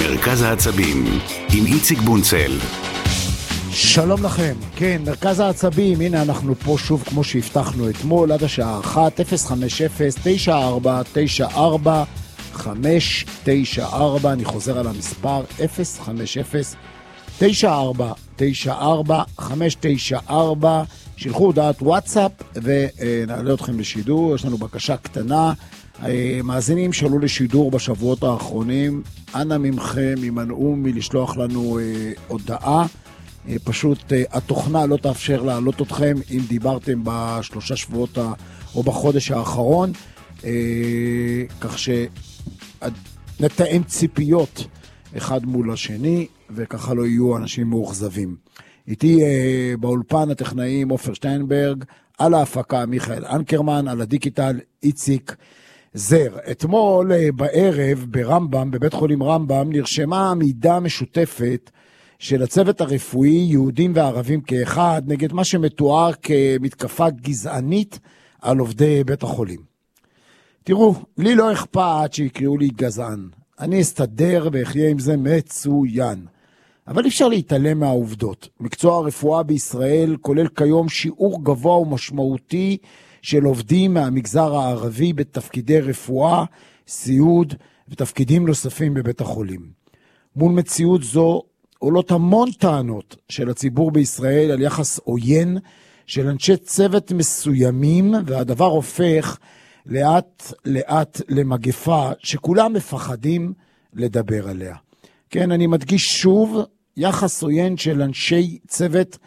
מרכז העצבים עם איציק בונצל. שלום לכם. כן, מרכז העצבים, הנה אנחנו פה שוב כמו שהבטחנו אתמול עד השעה 1, 050-9494-594, אני חוזר על המספר 050-9494-594, שילחו הודעת וואטסאפ ונעלה אתכם לשידור. יש לנו בקשה קטנה, מאזינים שעלו לשידור בשבועות האחרונים, אנא ממכם ימנעו מלשלוח לנו הודעה, פשוט התוכנה לא תאפשר להעלות אתכם אם דיברתם בשלושה שבועות או בחודש האחרון, כך שנתאם ציפיות אחד מול השני וככה לא יהיו אנשים מאוכזבים. איתי באולפן הטכנאים עופר שטיינברג, על ההפקה מיכאל אנקרמן, על הדיגיטל איציק זר. אתמול בערב ברמב"ם, בבית חולים רמב"ם, נרשמה עמידה משותפת של הצוות הרפואי, יהודים וערבים כאחד, נגד מה שמתואר כמתקפה גזענית על עובדי בית החולים. תראו, לי לא אכפת שיקראו לי גזען. אני אסתדר ואחיה עם זה מצוין. אבל אי אפשר להתעלם מהעובדות. מקצוע הרפואה בישראל כולל כיום שיעור גבוה ומשמעותי של עובדים מהמגזר הערבי בתפקידי רפואה, סיעוד ותפקידים נוספים בבית החולים. מול מציאות זו עולות המון טענות של הציבור בישראל על יחס עוין של אנשי צוות מסוימים, והדבר הופך לאט לאט למגפה שכולם מפחדים לדבר עליה. כן, אני מדגיש שוב, יחס עוין של אנשי צוות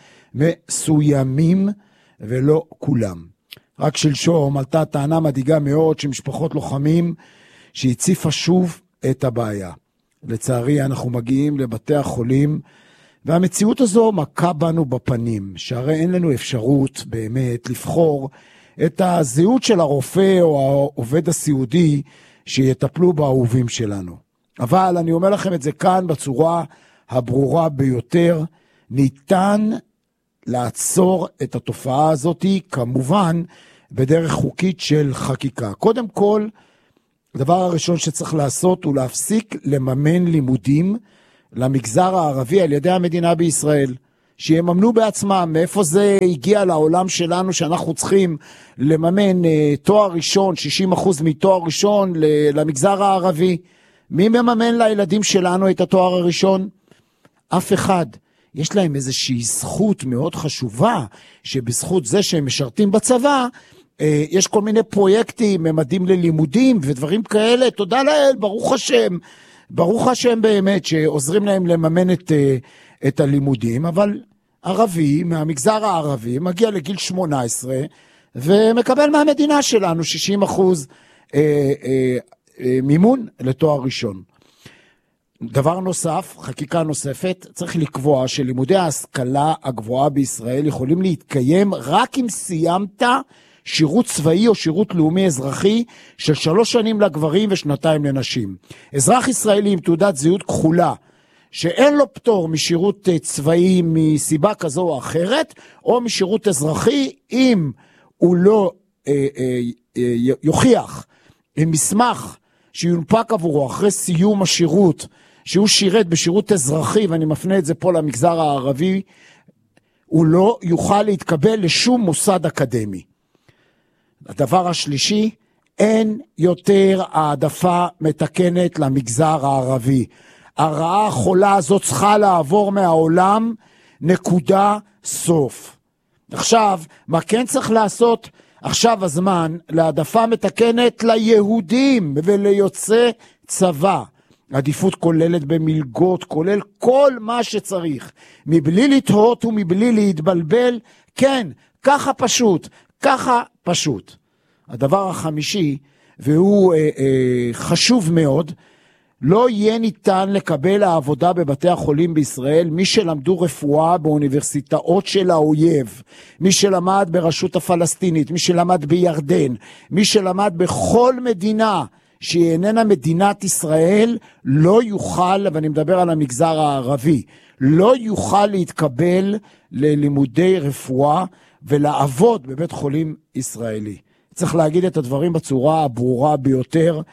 מסוימים ולא כולם. רק שלשום עלתה טענה מדאיגה מאוד שמשפחות לוחמים שהציפה שוב את הבעיה. לצערי אנחנו מגיעים לבתי החולים והמציאות הזו מכה בנו בפנים, שהרי אין לנו אפשרות באמת לבחור את הזהות של הרופא או העובד הסיעודי שיטפלו באהובים שלנו. אבל אני אומר לכם את זה כאן בצורה הברורה ביותר, ניתן לעצור את התופעה הזאת, כמובן בדרך חוקית של חקיקה. קודם כל, הדבר הראשון שצריך לעשות הוא להפסיק לממן לימודים למגזר הערבי על ידי המדינה בישראל, שיממנו בעצמם. מאיפה זה הגיע לעולם שלנו שאנחנו צריכים לממן תואר ראשון, 60% מתואר ראשון למגזר הערבי? מי מממן לילדים שלנו את התואר הראשון? אף אחד. יש להם איזושהי זכות מאוד חשובה, שבזכות זה שהם משרתים בצבא, יש כל מיני פרויקטים, ממדים ללימודים ודברים כאלה, תודה לאל, ברוך השם באמת, שעוזרים להם לממן את הלימודים, אבל ערבי, מהמגזר הערבי, מגיע לגיל 18, ומקבל מהמדינה שלנו 60% מימון לתואר ראשון. דבר נוסף, חקיקה נוספת, צריך לקבוע שלימודי ההשכלה הגבוהה בישראל יכולים להתקיים רק אם סיימת שירות צבאי או שירות לאומי אזרחי של 3 שנים לגברים ושנתיים לנשים. אזרח ישראלי עם תעודת זהות כחולה, שאין לו פטור משירות צבאי מסיבה כזו או אחרת, או משירות אזרחי, אם הוא לא יוכיח עם מסמך שיונפק עבורו אחרי סיום השירות, שהוא שירת בשירות אזרחי, ואני מפנה את זה פה למגזר הערבי, הוא לא יוכל להתקבל לשום מוסד אקדמי. הדבר השלישי, אין יותר העדפה מתקנת למגזר הערבי. הרעה החולה הזאת צריכה לעבור מהעולם, נקודה סוף. עכשיו, מה כן צריך לעשות? עכשיו הזמן להעדפה מתקנת ליהודים וליוצא צבא. עדיפות כוללת במלגות, כולל כל מה שצריך. מבלי לתהות ומבלי להתבלבל, כן, ככה פשוט. הדבר החמישי, והוא חשוב מאוד, לא יהיה ניתן לקבל העבודה בבתי החולים בישראל מי שלמדו רפואה באוניברסיטאות של האויב, מי שלמד ברשות הפלסטינית, מי שלמד בירדן, מי שלמד בכל מדינה שהיא איננה מדינת ישראל, לא יוכל, ואני מדבר על המגזר הערבי, לא יוכל להתקבל ללימודי רפואה ולעבוד בבית חולים ישראלי. צריך להגיד את הדברים בצורה הברורה ביותר,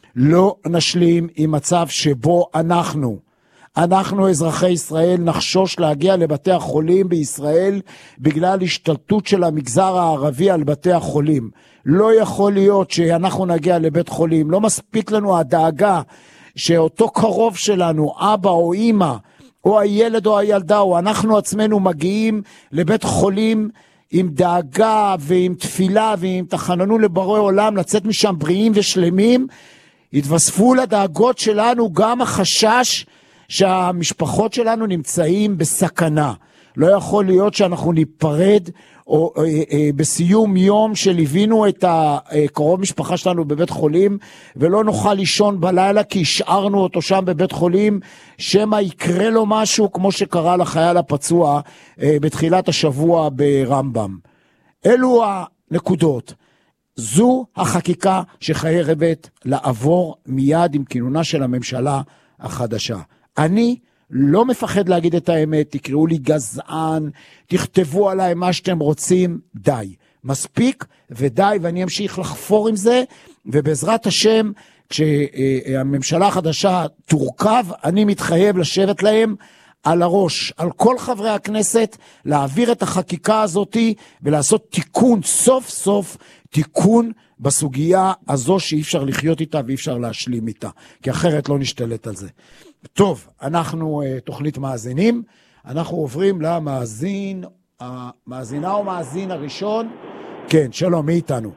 לא נשלים עם מצב שבו אנחנו אזרחי ישראל נחשוש להגיע לבתי החולים בישראל בגלל השתלטות של המגזר הערבי על בתי החולים. לא יכול להיות שאנחנו נגיע לבית חולים, לא מספיק לנו הדאגה שאותו קרוב שלנו, אבא או אמא, או הילד או הילדה, או אנחנו עצמנו מגיעים לבית חולים עם דאגה ועם תפילה ועם תחננו לבורא עולם לצאת משם בריאים ושלמים. התווספו לדאגות שלנו גם החשש שהמשפחות שלנו נמצאים בסכנה. לא יכול להיות שאנחנו ניפרד או בסיום יום שליווינו את הקרוב משפחה שלנו בבית חולים ולא נוכל לישון בלילה כי השארנו אותו שם בבית חולים, שמא יקרה לו משהו כמו שקרה לחייל הפצוע בתחילת השבוע ברמב"ם. אלו הנקודות. זו החקיקה שחייבת לעבור מיד עם כינונה של הממשלה החדשה. אני לא מפחד להגיד את האמת, תקראו לי גזען, תכתבו עליי מה שאתם רוצים, די. מספיק ודי, ואני אמשיך לחפור עם זה, ובעזרת השם, כשהממשלה החדשה תורכב, אני מתחייב לשבת להם על הראש, על כל חברי הכנסת, להעביר את החקיקה הזאת, ולעשות תיקון, סוף סוף תיקון בסוגיה הזו שאי אפשר לחיות איתה ואי אפשר להשלים איתה, כי אחרת לא נשתלט על זה. טוב, אנחנו תוכנית מאזינים, אנחנו עוברים המאזינה או מאזין הראשון. כן, שלום, מי איתנו?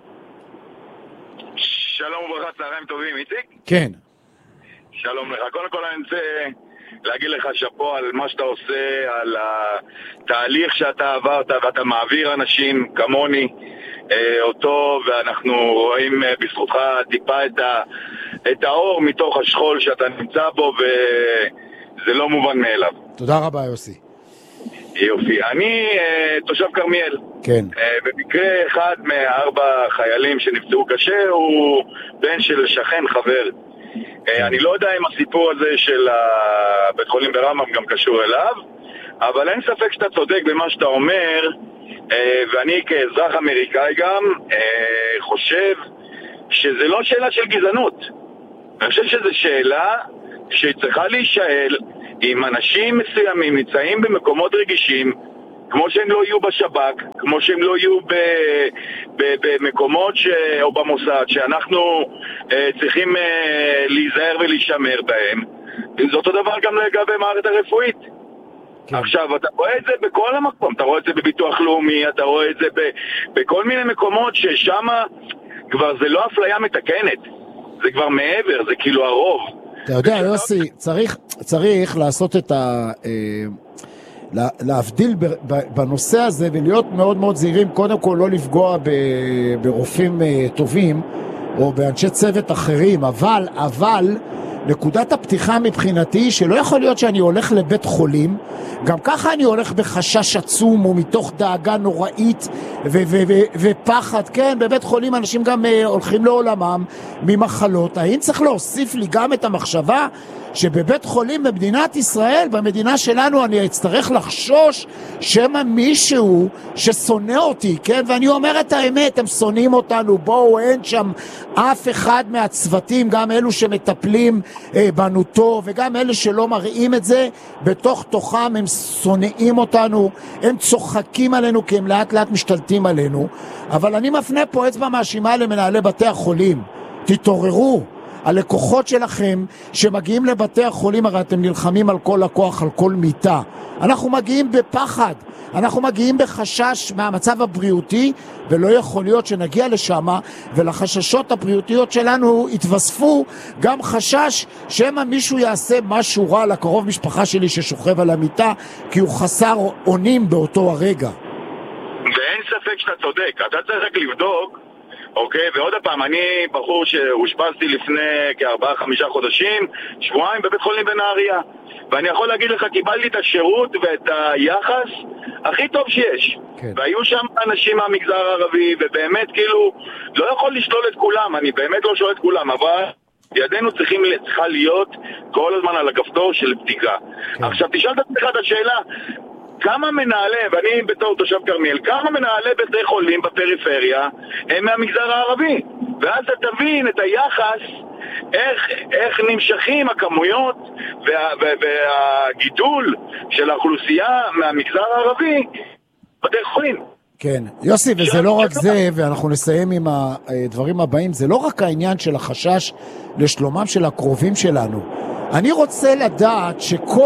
שלום וברכה, צהריים טובים, איציק? כן. שלום לך, קודם כל אני רוצה להגיד לך שפו על מה שאתה עושה, על התהליך שאתה עברת ואתה מעביר אנשים כמוני אותו, ואנחנו רואים בזכותך טיפה את האור מתוך השכול שאתה נמצא בו, וזה לא מובן מאליו. תודה רבה יוסי. יופי, אני תושב כרמיאל. כן. במקרה אחד מארבע חיילים שנפצעו קשה הוא בן של שכן חבר. אני לא יודע אם הסיפור הזה של בית חולים ברמב"ם גם קשור אליו, אבל אין ספק שאתה צודק במה שאתה אומר, ואני כאזרח אמריקאי גם חושב שזה לא שאלה של גזענות. אני חושב שזו שאלה שצריכה להישאל אם אנשים מסוימים נמצאים במקומות רגישים, כמו שהם לא יהיו בשב"כ, כמו שהם לא יהיו במקומות או במוסד שאנחנו צריכים להיזהר ולהישמר בהם. זה אותו דבר גם לגבי מערכת הרפואית. כן. עכשיו, אתה רואה את זה בכל המקום, אתה רואה את זה בביטוח לאומי, אתה רואה את זה בכל מיני מקומות ששם כבר זה לא אפליה מתקנת, זה כבר מעבר, זה כאילו הרוב. אתה יודע, יוסי, צריך לעשות את להבדיל בנושא הזה ולהיות מאוד מאוד זהירים, קודם כל לא לפגוע ברופאים טובים או באנשי צוות אחרים, אבל נקודת הפתיחה מבחינתי שלא יכול להיות שאני הולך לבית חולים, גם ככה אני הולך בחשש עצום ומתוך דאגה נוראית ופחד, כן, בבית חולים אנשים גם הולכים לעולמם ממחלות. האם צריך להוסיף לי גם את המחשבה שבבית חולים במדינת ישראל, במדינה שלנו, אני אצטרך לחשוש שמה מישהו ששונא אותי, כן? ואני אומר את האמת, הם שונאים אותנו, בואו, אין שם אף אחד מהצוותים, גם אלו שמטפלים בנו טוב, וגם אלה שלא מראים את זה, בתוך תוכם הם שונאים אותנו, הם צוחקים עלינו, כי הם לאט לאט משתלטים עלינו. אבל אני מפנה פה אצבע מאשימה למנהלי בתי החולים, תתעוררו. הלקוחות שלכם שמגיעים לבתי החולים, הרי אתם נלחמים על כל לקוח, על כל מיטה. אנחנו מגיעים בפחד, אנחנו מגיעים בחשש מהמצב הבריאותי, ולא יכול להיות שנגיע לשם, ולחששות הבריאותיות שלנו התווספו גם חשש שמה מישהו יעשה משהו רע לקרוב משפחה שלי ששוכב על המיטה, כי הוא חסר אונים באותו הרגע. ואין ספק שאתה צודק, אתה צריך רק לבדוק, אוקיי, ועוד פעם, אני בחור שהושפזתי לפני כ4-5 חודשים, שבועיים בבית חולים בנהריה, ואני יכול להגיד לך, קיבלתי את השירות ואת היחס הכי טוב שיש. כן. והיו שם אנשים מהמגזר הערבי, ובאמת כאילו, לא יכול לשלול את כולם, אני באמת לא שואל את כולם, אבל ידינו צריכה להיות כל הזמן על הכפתור של בדיקה. כן. עכשיו תשאל את עצמך את השאלה, כמה מנהלי, ואני בתור תושב כרמיאל, כמה מנהלי בתי חולים בפריפריה הם מהמגזר הערבי? ואז אתה תבין את היחס, איך נמשכים הכמויות והגידול של האוכלוסייה מהמגזר הערבי בתי חולים. כן, יוסי, וזה לא רק זה, ואנחנו נסיים עם הדברים הבאים, זה לא רק העניין של החשש לשלומם של הקרובים שלנו. אני רוצה לדעת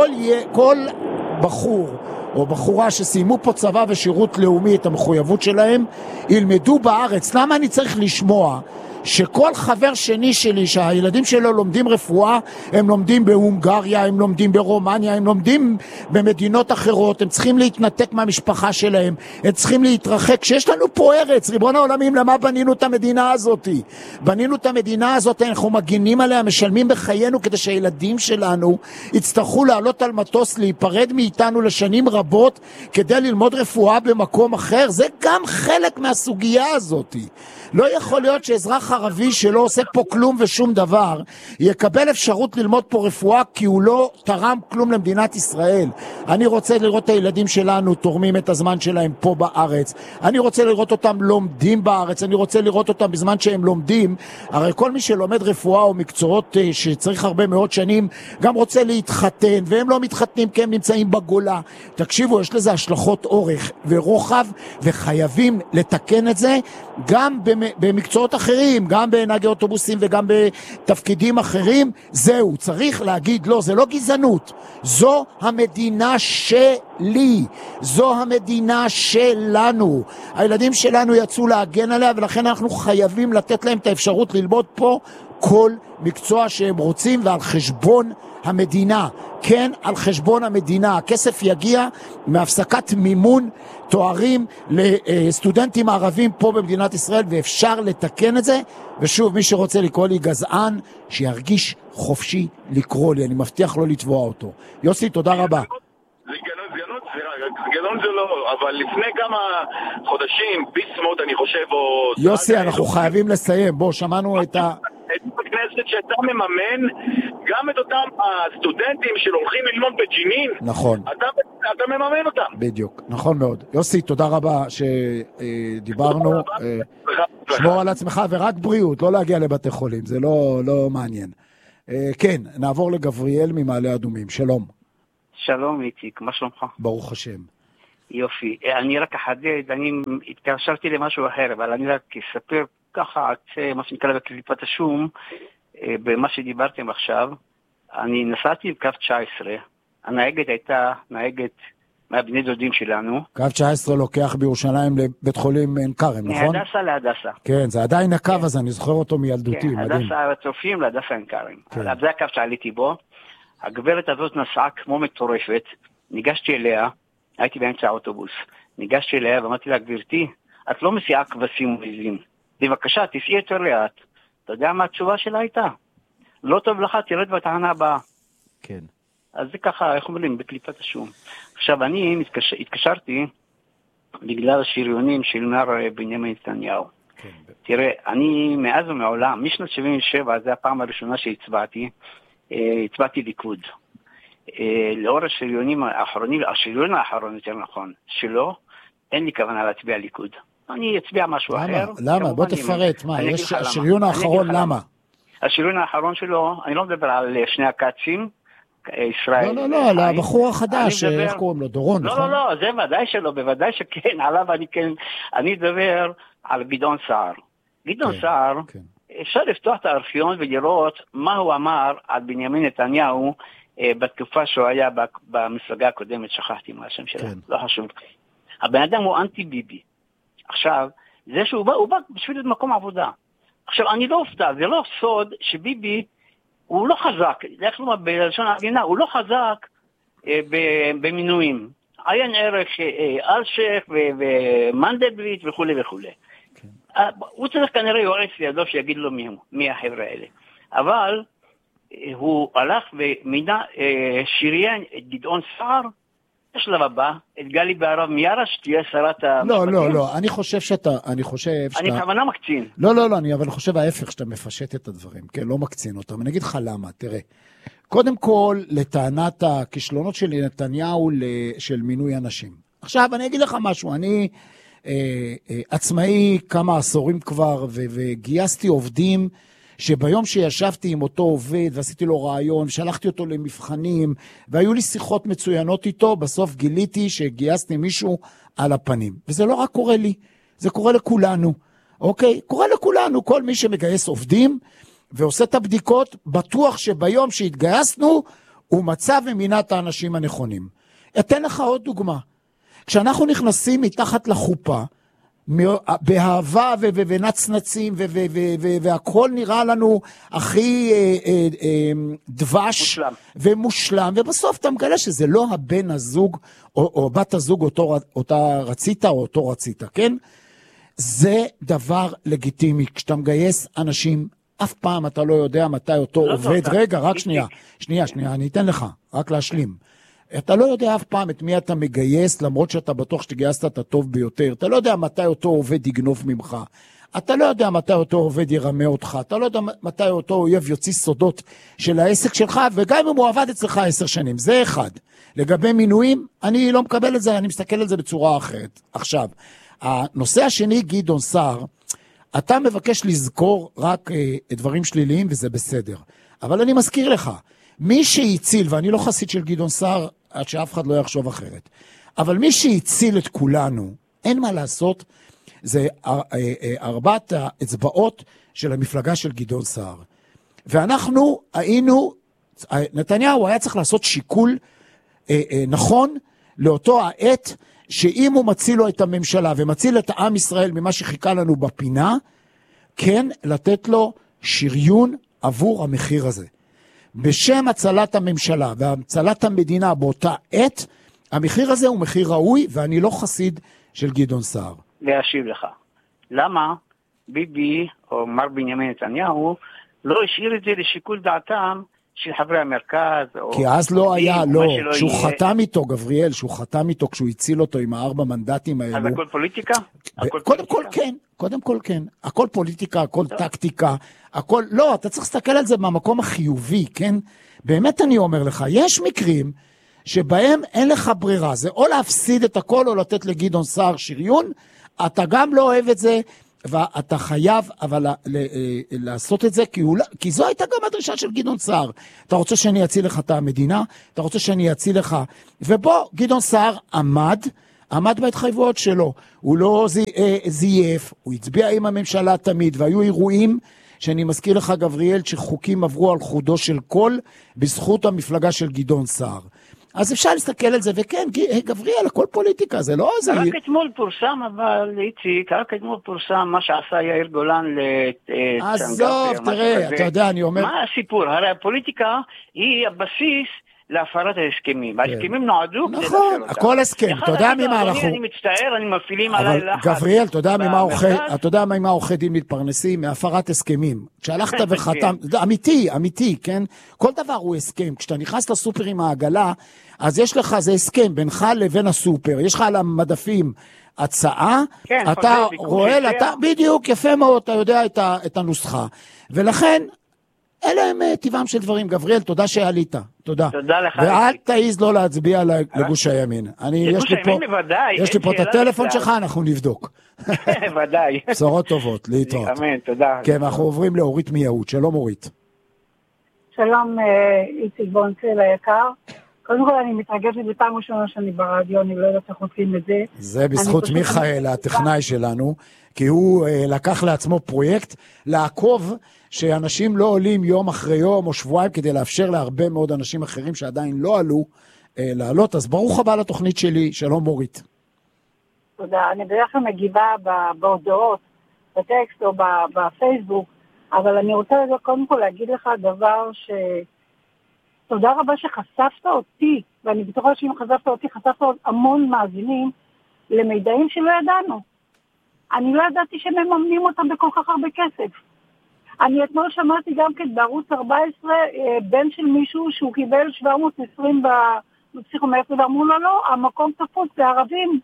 שכל בחור או בחורה שסיימו פה צבא ושירות לאומי את המחויבות שלהם, ילמדו בארץ. למה אני צריך לשמוע שכל חבר שני שלי, שהילדים שלו לומדים רפואה, הם לומדים בהונגריה, הם לומדים ברומניה, הם לומדים במדינות אחרות, הם צריכים להתנתק מהמשפחה שלהם, הם צריכים להתרחק. כשיש לנו פה ארץ, ריבון העולמים, למה בנינו את המדינה הזאת? בנינו את המדינה הזאת, אנחנו מגינים עליה, משלמים בחיינו כדי שהילדים שלנו יצטרכו לעלות על מטוס, להיפרד מאיתנו לשנים רבות, כדי ללמוד רפואה במקום אחר. זה גם חלק מהסוגיה הזאת. לא יכול להיות שאזרח ערבי שלא עושה פה כלום ושום דבר יקבל אפשרות ללמוד פה רפואה כי הוא לא תרם כלום למדינת ישראל. אני רוצה לראות את הילדים שלנו תורמים את הזמן שלהם פה בארץ, אני רוצה לראות אותם לומדים בארץ, אני רוצה לראות אותם בזמן שהם לומדים. הרי כל מי שלומד רפואה או מקצועות שצריך הרבה מאוד שנים גם רוצה להתחתן, והם לא מתחתנים כי הם נמצאים בגולה. תקשיבו, יש לזה השלכות אורך ורוחב, וחייבים לתקן את זה גם במקצועות אחרים, גם בנהגי אוטובוסים וגם בתפקידים אחרים. זהו, צריך להגיד לא, זה לא גזענות, זו המדינה שלי, זו המדינה שלנו, הילדים שלנו יצאו להגן עליה, ולכן אנחנו חייבים לתת להם את האפשרות ללמוד פה כל מקצוע שהם רוצים, ועל חשבון המדינה. כן, על חשבון המדינה. הכסף יגיע מהפסקת מימון תוארים לסטודנטים ערבים פה במדינת ישראל, ואפשר לתקן את זה. ושוב, מי שרוצה לקרוא לי גזען, שירגיש חופשי לקרוא לי, אני מבטיח לא לתבוע אותו. יוסי, תודה רבה. גדול זה לא, אבל לפני כמה חודשים, ביסמוט אני חושב, או... יוסי, אנחנו חייבים לסיים. בוא, שמענו את הכנסת שאתה מממן גם את אותם הסטודנטים שהולכים ללמוד בג'נין. נכון. אתה מממן אותם. בדיוק, נכון מאוד. יוסי, תודה רבה שדיברנו. שמור על עצמך ורק בריאות, לא להגיע לבתי חולים, זה לא מעניין. כן, נעבור לגבריאל ממעלה אדומים. שלום. שלום איציק, מה שלומך? ברוך השם. יופי, אני רק אחדד, אני התקשרתי למשהו אחר, אבל אני רק אספר ככה, מה שנקרא בקליפת השום, במה שדיברתם עכשיו. אני נסעתי בקו 19, הנהגת הייתה נהגת מהבני דודים שלנו. קו 19 לוקח בירושלים לבית חולים עין כרם, נכון? מהדסה להדסה. כן, זה עדיין הקו הזה, אני זוכר אותו מילדותי. כן, הדסה הצופים להדסה עין כרם. זה הקו שעליתי בו. הגברת הזאת נסעה כמו מטורפת, ניגשתי אליה, הייתי באמצע האוטובוס, ניגשתי אליה ואמרתי לה, גברתי, את לא מסיעה כבשים ועזים, בבקשה, תסעי יותר לאט. אתה יודע מה התשובה שלה הייתה? לא טוב לך, תרד בתחנה הבאה. כן. אז זה ככה, איך אומרים, בקליפת השום. עכשיו, אני התקשרתי בגלל השריונים של מר בנימין נתניהו. כן. תראה, אני מאז ומעולם, משנת 77, זו הפעם הראשונה שהצבעתי, הצבעתי ליכוד. לאור השריונים האחרונים, השריון האחרון יותר נכון, שלו, אין לי כוונה להצביע ליכוד. אני אצביע משהו אחר. למה? בוא תפרט. מה, יש השריון האחרון, למה? השריון האחרון שלו, אני לא מדבר על שני הקאצים, ישראל. לא, על הבחור החדש, איך קוראים לו? דורון, נכון? לא, זה ודאי שלא, בוודאי שכן, עליו אני אדבר על גדעון סער. גדעון סער, אפשר לפתוח את הארכיון ולראות מה הוא אמר על בנימין נתניהו בתקופה שהוא היה במפלגה הקודמת, שכחתי מה השם שלה, לא חשוב. הבן אדם הוא אנטי ביבי. עכשיו, זה שהוא בא בשביל מקום עבודה. עכשיו, אני לא אופתע, זה לא סוד שביבי הוא לא חזק, איך לומר בלשון המדינה, הוא לא חזק במינויים. עיין ערך אלשייך ומנדלבליט וכו' וכו'. הוא צריך כנראה יועץ לידו שיגיד לו מי החבר'ה האלה. אבל הוא הלך ומינה שריין את גדעון סער, השלב הבא, את גלי בהרב מיארה שתהיה שרת המשפטים. לא, אני חושב שאתה... אני כוונה מקצין. לא, אבל אני חושב ההפך שאתה מפשט את הדברים, כן, לא מקצין אותם. אני אגיד לך למה, תראה. קודם כל, לטענת הכישלונות של נתניהו של מינוי אנשים. עכשיו, אני אגיד לך משהו, אני עצמאי כמה עשורים כבר, וגייסתי עובדים, שביום שישבתי עם אותו עובד, ועשיתי לו רעיון, שלחתי אותו למבחנים, והיו לי שיחות מצוינות איתו, בסוף גיליתי שגייסתי מישהו על הפנים. וזה לא רק קורה לי, זה קורה לכולנו, אוקיי? קורה לכולנו, כל מי שמגייס עובדים, ועושה את הבדיקות, בטוח שביום שהתגייסנו, הוא מצא ומינה את האנשים הנכונים. אתן לך עוד דוגמה. כשאנחנו נכנסים מתחת לחופה, באהבה ונצנצים, והכל נראה לנו הכי דבש ומושלם, ובסוף אתה מגלה שזה לא הבן הזוג, או בת הזוג אותה רצית, או אותו רצית, כן? זה דבר לגיטימי. כשאתה מגייס אנשים, אף פעם אתה לא יודע מתי אותו עובד. רגע, רק שנייה, אני אתן לך, רק להשלים. אתה לא יודע אף פעם את מי אתה מגייס, למרות שאתה בטוח שתגייסת את הטוב ביותר. אתה לא יודע מתי אותו עובד יגנוב ממך. אתה לא יודע מתי אותו עובד ירמה אותך. אתה לא יודע מתי אותו אויב יוציא סודות של העסק שלך, וגם אם הוא עבד אצלך 10 שנים. זה אחד. לגבי מינויים, אני לא מקבל את זה, אני מסתכל על זה בצורה אחרת. עכשיו, הנושא השני, גדעון סער, אתה מבקש לזכור רק דברים שליליים, וזה בסדר. אבל אני מזכיר לך, מי שהציל, ואני לא חסיד של גדעון סער, עד שאף אחד לא יחשוב אחרת, אבל מי שהציל את כולנו, אין מה לעשות, זה 4 האצבעות של המפלגה של גדעון סער. ואנחנו היינו, נתניהו היה צריך לעשות שיקול נכון לאותו העת, שאם הוא מציל לו את הממשלה ומציל את העם ישראל ממה שחיכה לנו בפינה, כן לתת לו שריון עבור המחיר הזה. בשם הצלת הממשלה והצלת המדינה באותה עת, המחיר הזה הוא מחיר ראוי, ואני לא חסיד של גדעון סער. להשיב לך. למה ביבי או מר בנימין נתניהו לא השאיר את זה לשיקול דעתם של חברי המרכז? כי אז לא היה, לא, שהוא חתם איתו, גבריאל, שהוא חתם איתו כשהוא הציל אותו עם 4 מנדטים האלו. אז הכל פוליטיקה? קודם כל כן. הכל פוליטיקה, הכל טקטיקה, הכל, לא, אתה צריך להסתכל על זה מהמקום החיובי, כן? באמת אני אומר לך, יש מקרים שבהם אין לך ברירה, זה או להפסיד את הכל או לתת לגדעון סער שריון, אתה גם לא אוהב את זה, ואתה חייב אבל לעשות את זה, כי זו הייתה גם הדרישה של גדעון סער. אתה רוצה שאני אציל לך את המדינה? אתה רוצה שאני אציל לך? ובוא, גדעון סער עמד בהתחייבויות שלו. הוא לא זייף, הוא הצביע עם הממשלה תמיד, והיו אירועים שאני מזכיר לך, גבריאל, שחוקים עברו על חודו של כל, בזכות המפלגה של גדעון סער. אז אפשר להסתכל על זה, וכן, גבריאל, הכל פוליטיקה, זה לא... רק אתמול פורסם, אבל איציק, רק אתמול פורסם מה שעשה יאיר גולן עזוב, תראה, אתה יודע, אני אומר... מה הסיפור? הרי הפוליטיקה היא הבסיס להפרת ההסכמים. ההסכמים נועדו... נכון, הכל הסכם, אתה יודע ממה אנחנו... אני מצטער, אני מפעילים עליי לחץ. גבריאל, אתה יודע ממה עורכי דין מתפרנסים? מהפרת הסכמים. כשהלכת וחתם... אמיתי, כן? כל דבר הוא הסכם. כשאתה נכנס לסופר עם העגלה, אז יש לך, זה הסכם בינך לבין הסופר. יש לך על המדפים הצעה, אתה רואה, בדיוק, יפה מאוד, אתה יודע את הנוסחה. ולכן, אלה הם טבעם של דברים. גבריאל, תודה שעלית. תודה. תודה לך. ואל תעיז לא להצביע לגוש הימין. יש לי פה את הטלפון שלך, אנחנו נבדוק. ודאי. בשורות טובות, להתראות. אמן, תודה. כן, אנחנו עוברים לאורית מיהוד. שלום אורית. שלום איציק בונצל היקר. קודם כל אני מתרגשת בפעם ראשונה שאני ברדיו, אני לא יודעת איך עושים את זה. זה בזכות מיכאל, הטכנאי שלנו, כי הוא לקח לעצמו פרויקט לעקוב שאנשים לא עולים יום אחרי יום או שבועיים, כדי לאפשר להרבה מאוד אנשים אחרים שעדיין לא עלו לעלות. אז ברוך הבא לתוכנית שלי. שלום אורית. תודה. אני בדרך כלל מגיבה בהודעות, בטקסט או בפייסבוק, אבל אני רוצה קודם כל להגיד לך דבר תודה רבה שחשפת אותי, ואני בטוחה שאם חשפת אותי, חשפת המון מאזינים למידעים שלא ידענו. אני לא ידעתי שמממנים אותם בכל כך הרבה כסף. אני אתמול שמעתי גם כן בערוץ 14, בן של מישהו שהוא קיבל 720 בפסיכומטרי, ואמרו לו לא, המקום תפוס בערבים.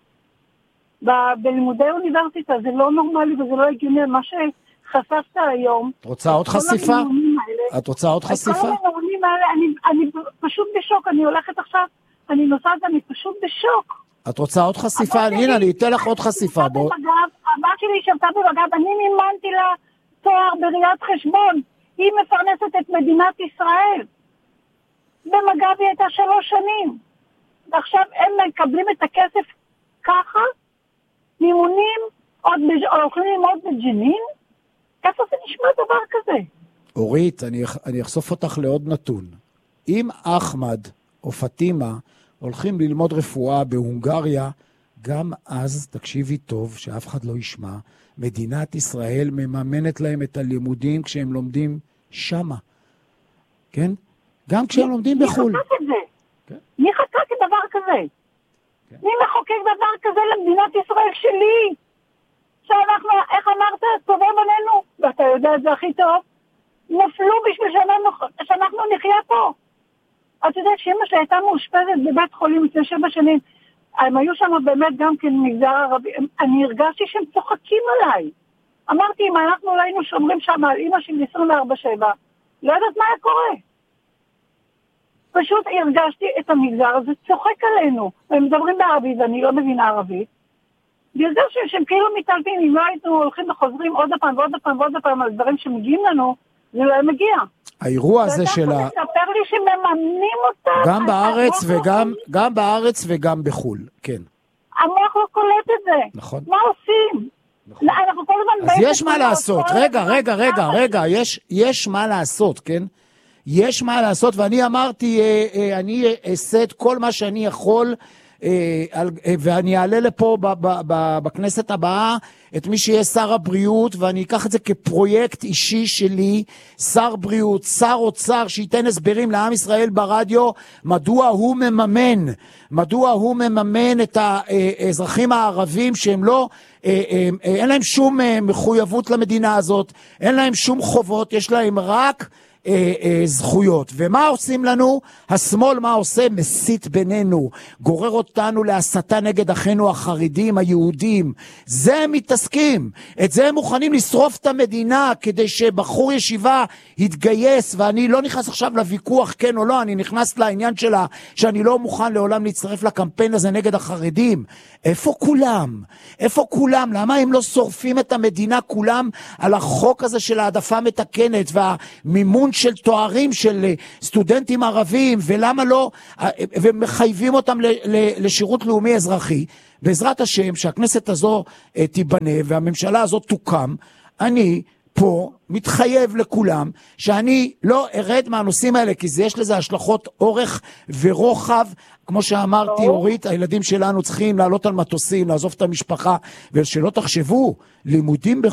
בלימודי אוניברסיטה, זה לא נורמלי וזה לא הגיוני, מה שחשפת היום. את רוצה עוד חסיפה? את רוצה עוד חסיפה? כל הממונים הדברים האלה, אני פשוט בשוק, אני הולכת עכשיו, אני נוסעת, אני פשוט בשוק. את רוצה עוד חשיפה? הנה, אני אתן לך עוד חשיפה. הבת שלי שבתה במג"ב, אני מימנתי לה תואר בראיית חשבון, היא מפרנסת את מדינת ישראל. במג"ב היא הייתה 3 שנים. ועכשיו הם מקבלים את הכסף ככה, מימונים, הולכים ללמוד בג'נין? איפה זה נשמע דבר כזה? אורית, אני אחשוף אותך לעוד נתון. אם אחמד או פטימה הולכים ללמוד רפואה בהונגריה, גם אז, תקשיבי טוב, שאף אחד לא ישמע, מדינת ישראל מממנת להם את הלימודים כשהם לומדים שמה. כן? גם כשהם לומדים בחו"ל. מי חקק את זה? מי חקק את דבר כזה? מי מחוקק דבר כזה למדינת ישראל שלי? שאנחנו, איך אמרת, טובי בנינו, ואתה יודע את זה הכי טוב, נפלו בשביל שאנחנו נחיה פה. אתה יודע שאמא שלי הייתה מאושפזת בבית חולים לפני 7 שנים, הם היו שם באמת גם כן מגזר ערבי, אני הרגשתי שהם צוחקים עליי. אמרתי, אם אנחנו לא היינו שומרים שם על אמא שלי 24/7, לא יודעת מה היה קורה. פשוט הרגשתי את המגזר הזה צוחק עלינו, והם מדברים בערבית ואני לא מבינה ערבית, והרגשתי שהם כאילו מתעלבים, אם לא היינו הולכים וחוזרים עוד פעם ועוד פעם ועוד פעם על דברים שמגיעים לנו, זה לא מגיע. האירוע הזה של אתה מספר לי שמממנים אותם. גם בארץ וגם בחו"ל, כן. המוח לא קולט את זה. נכון. מה עושים? נכון. אנחנו כל הזמן... אז יש מה לעשות, רגע, יש מה לעשות, כן? יש מה לעשות, ואני אמרתי, אני אעשה את כל מה שאני יכול, ואני אעלה לפה בכנסת הבאה את מי שיהיה שר הבריאות, ואני אקח את זה כפרויקט אישי שלי, שר בריאות, שר אוצר, שייתן הסברים לעם ישראל ברדיו, מדוע הוא מממן את האזרחים הערבים שהם לא, אין להם שום מחויבות למדינה הזאת, אין להם שום חובות, יש להם רק זכויות. ומה עושים לנו? השמאל מה עושה? מסית בינינו, גורר אותנו להסתה נגד אחינו החרדים, היהודים. זה הם מתעסקים, את זה הם מוכנים לשרוף את המדינה כדי שבחור ישיבה יתגייס. ואני לא נכנס עכשיו לוויכוח כן או לא, אני נכנס לעניין שלה שאני לא מוכן לעולם להצטרף לקמפיין הזה נגד החרדים. איפה כולם? למה הם לא שורפים את המדינה כולם על החוק הזה של העדפה מתקנת והמימון של תוארים של סטודנטים ערבים, ולמה לא, ומחייבים אותם לשירות לאומי אזרחי? בעזרת השם שהכנסת הזו תיבנה והממשלה הזאת תוקם, אני פה מתחייב לכולם שאני לא ארד מהנושאים האלה, כי יש לזה השלכות אורך ורוחב. כמו שאמרתי, אורית, הילדים שלנו צריכים לעלות על מטוסים, לעזוב את המשפחה, ושלא תחשבו, לימודים